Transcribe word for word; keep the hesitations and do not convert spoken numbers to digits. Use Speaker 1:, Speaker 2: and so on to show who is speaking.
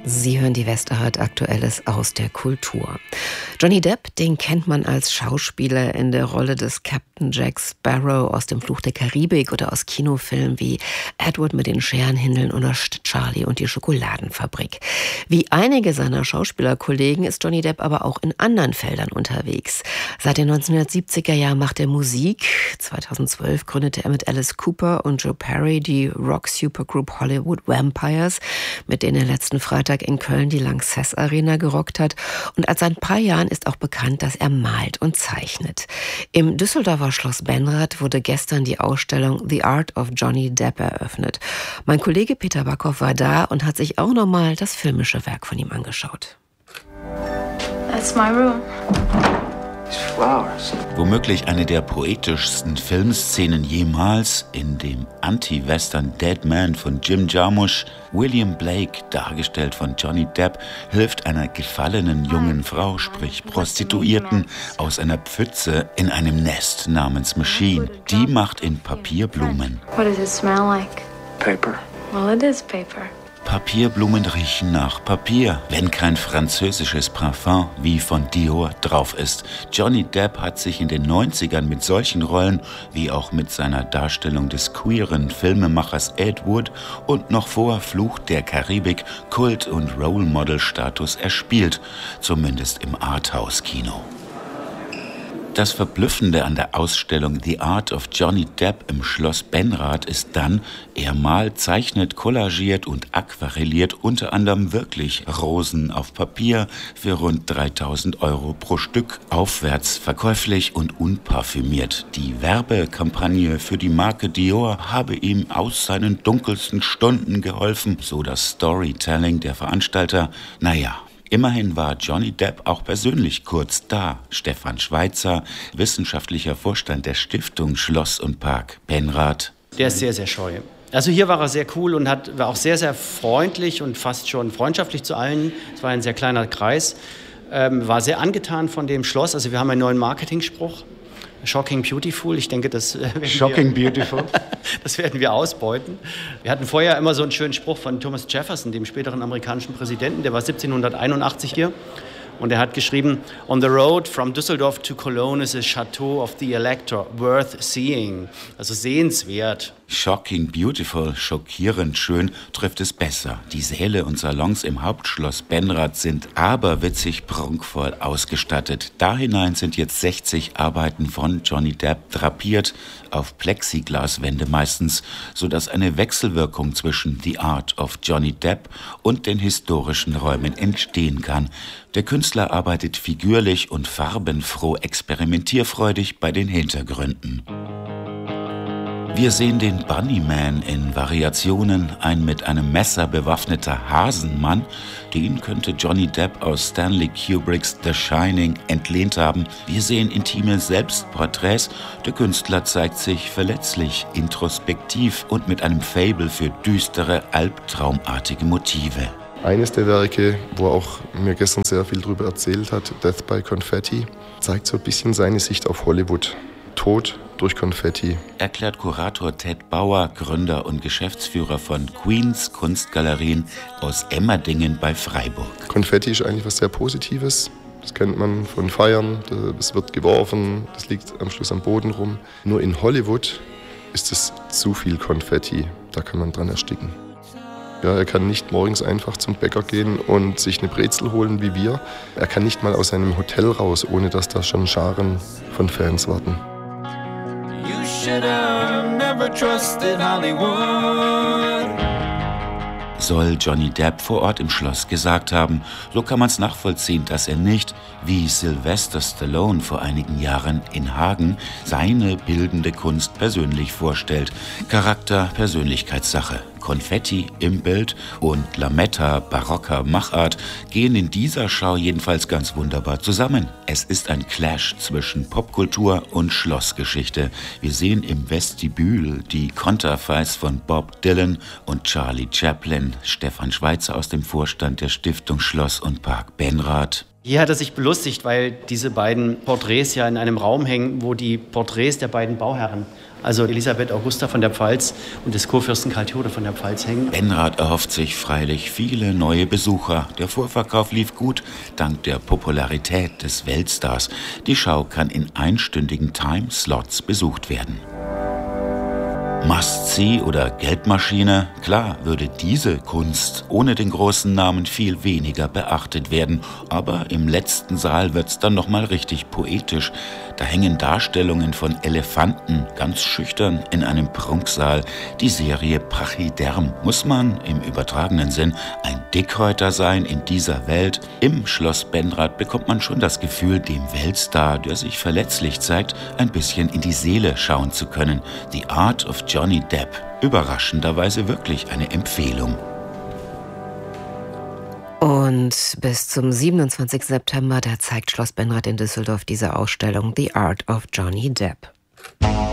Speaker 1: Sie hören die Westerhard Aktuelles aus der Kultur. Johnny Depp, den kennt man als Schauspieler in der Rolle des Captain Jack Sparrow aus dem Fluch der Karibik oder aus Kinofilmen wie Edward mit den Scherenhändeln oder Charlie und die Schokoladenfabrik. Wie einige seiner Schauspielerkollegen ist Johnny Depp aber auch in anderen Feldern unterwegs. Seit den neunzehnhundertsiebziger Jahren macht er Musik. zweitausendzwölf gründete er mit Alice Cooper und Joe Perry die Rock-Supergroup Hollywood Vampires, mit denen er letzten Freitag in Köln die Lanxess Arena gerockt hat. Und als seit ein paar Jahren ist auch bekannt, dass er malt und zeichnet. Im Düsseldorfer Schloss Benrath wurde gestern die Ausstellung The Art of Johnny Depp eröffnet. Mein Kollege Peter Backhoff war da und hat sich auch nochmal das filmische Werk von ihm angeschaut.
Speaker 2: That's my room.
Speaker 3: Womöglich eine der poetischsten Filmszenen jemals, in dem Anti-Western Dead Man von Jim Jarmusch, William Blake, dargestellt von Johnny Depp, hilft einer gefallenen jungen Frau, sprich Prostituierten, aus einer Pfütze in einem Nest namens Machine. Die macht in Papierblumen.
Speaker 2: What does it smell like?
Speaker 4: Paper.
Speaker 2: Well, it is paper.
Speaker 3: Papierblumen riechen nach Papier, wenn kein französisches Parfum wie von Dior drauf ist. Johnny Depp hat sich in den neunzigern mit solchen Rollen, wie auch mit seiner Darstellung des queeren Filmemachers Ed Wood und noch vor Fluch der Karibik Kult- und Role-Model-Status erspielt, zumindest im Arthouse-Kino. Das Verblüffende an der Ausstellung The Art of Johnny Depp im Schloss Benrath ist dann, er malt, zeichnet, collagiert und aquarelliert unter anderem wirklich Rosen auf Papier für rund dreitausend Euro pro Stück, aufwärts, verkäuflich und unparfümiert. Die Werbekampagne für die Marke Dior habe ihm aus seinen dunkelsten Stunden geholfen, so das Storytelling der Veranstalter. Naja. Immerhin war Johnny Depp auch persönlich kurz da. Stefan Schweitzer, wissenschaftlicher Vorstand der Stiftung Schloss und Park Benrath.
Speaker 5: Der ist sehr, sehr scheu. Also hier war er sehr cool und hat, war auch sehr, sehr freundlich und fast schon freundschaftlich zu allen. Es war ein sehr kleiner Kreis. Ähm, war sehr angetan von dem Schloss. Also wir haben einen neuen Marketingspruch. Shocking Beautiful, ich denke, das werden,
Speaker 4: Shocking
Speaker 5: wir,
Speaker 4: Beautiful.
Speaker 5: das werden wir ausbeuten. Wir hatten vorher immer so einen schönen Spruch von Thomas Jefferson, dem späteren amerikanischen Präsidenten, der war siebzehnhunderteinundachtzig hier. Und er hat geschrieben, on the road from Düsseldorf to Cologne is a chateau of the elector, worth seeing. Also sehenswert.
Speaker 3: Shocking Beautiful, schockierend schön, trifft es besser. Die Säle und Salons im Hauptschloss Benrath sind aberwitzig prunkvoll ausgestattet. Da hinein sind jetzt sechzig Arbeiten von Johnny Depp drapiert, auf Plexiglaswände meistens, sodass eine Wechselwirkung zwischen The Art of Johnny Depp und den historischen Räumen entstehen kann. Der Künstler arbeitet figürlich und farbenfroh experimentierfreudig bei den Hintergründen. Wir sehen den Bunnyman in Variationen, ein mit einem Messer bewaffneter Hasenmann. Den könnte Johnny Depp aus Stanley Kubricks The Shining entlehnt haben. Wir sehen intime Selbstporträts. Der Künstler zeigt sich verletzlich, introspektiv und mit einem Faible für düstere, albtraumartige Motive.
Speaker 6: Eines der Werke, wo er auch mir gestern sehr viel darüber erzählt hat, Death by Confetti, zeigt so ein bisschen seine Sicht auf Hollywood. Tod durch Konfetti.
Speaker 3: Erklärt Kurator Ted Bauer, Gründer und Geschäftsführer von Queens Kunstgalerien aus Emmerdingen bei Freiburg.
Speaker 6: Konfetti ist eigentlich was sehr Positives. Das kennt man von Feiern, es wird geworfen, das liegt am Schluss am Boden rum. Nur in Hollywood ist es zu viel Konfetti, da kann man dran ersticken. Ja, er kann nicht morgens einfach zum Bäcker gehen und sich eine Brezel holen wie wir. Er kann nicht mal aus seinem Hotel raus, ohne dass da schon Scharen von Fans warten.
Speaker 7: You should have never trusted Hollywood.
Speaker 3: Soll Johnny Depp vor Ort im Schloss gesagt haben. So kann man es nachvollziehen, dass er nicht, wie Sylvester Stallone vor einigen Jahren in Hagen, seine bildende Kunst persönlich vorstellt. Charakter, Persönlichkeitssache. Konfetti im Bild und Lametta barocker Machart gehen in dieser Schau jedenfalls ganz wunderbar zusammen. Es ist ein Clash zwischen Popkultur und Schlossgeschichte. Wir sehen im Vestibül die Konterfeis von Bob Dylan und Charlie Chaplin. Stefan Schweitzer aus dem Vorstand der Stiftung Schloss und Park Benrath.
Speaker 5: Hier hat er sich belustigt, weil diese beiden Porträts ja in einem Raum hängen, wo die Porträts der beiden Bauherren also Elisabeth Augusta von der Pfalz und des Kurfürsten Karl Theodor von der Pfalz hängen.
Speaker 3: Benrath erhofft sich freilich viele neue Besucher. Der Vorverkauf lief gut, dank der Popularität des Weltstars. Die Schau kann in einstündigen Timeslots besucht werden. Must-See oder Geldmaschine, klar würde diese Kunst ohne den großen Namen viel weniger beachtet werden. Aber im letzten Saal wird's dann nochmal richtig poetisch. Da hängen Darstellungen von Elefanten, ganz schüchtern in einem Prunksaal. Die Serie Pachyderm. Muss man im übertragenen Sinn ein Dickhäuter sein in dieser Welt? Im Schloss Benrath bekommt man schon das Gefühl, dem Weltstar, der sich verletzlich zeigt, ein bisschen in die Seele schauen zu können. The Art of Johnny Depp. Überraschenderweise wirklich eine Empfehlung.
Speaker 1: Und bis zum siebenundzwanzigsten September, da zeigt Schloss Benrath in Düsseldorf diese Ausstellung The Art of Johnny Depp.